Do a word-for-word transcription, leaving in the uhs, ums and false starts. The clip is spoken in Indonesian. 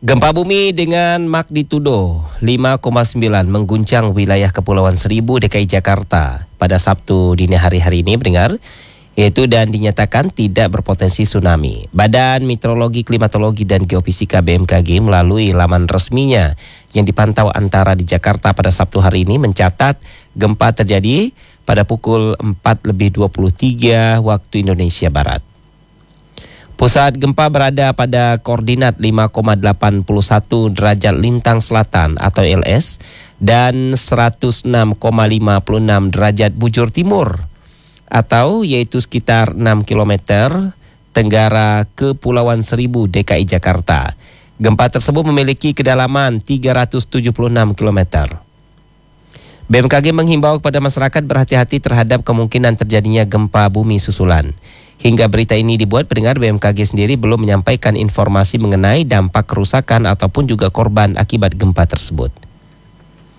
Gempa bumi dengan magnitudo lima koma sembilan mengguncang wilayah Kepulauan Seribu D K I Jakarta pada Sabtu dini hari hari ini, pendengar, yaitu dan dinyatakan tidak berpotensi tsunami. Badan Meteorologi, Klimatologi dan Geofisika B M K G melalui laman resminya yang dipantau antara di Jakarta pada Sabtu hari ini mencatat gempa terjadi pada pukul empat lebih dua puluh tiga waktu Indonesia Barat. Pusat gempa berada pada koordinat lima koma delapan satu derajat lintang selatan atau L S dan seratus enam koma lima enam derajat bujur timur atau yaitu sekitar enam kilometer tenggara Kepulauan Seribu D K I Jakarta. Gempa tersebut memiliki kedalaman tiga ratus tujuh puluh enam kilometer. B M K G menghimbau kepada masyarakat berhati-hati terhadap kemungkinan terjadinya gempa bumi susulan. Hingga berita ini dibuat, pendengar, B M K G sendiri belum menyampaikan informasi mengenai dampak kerusakan ataupun juga korban akibat gempa tersebut.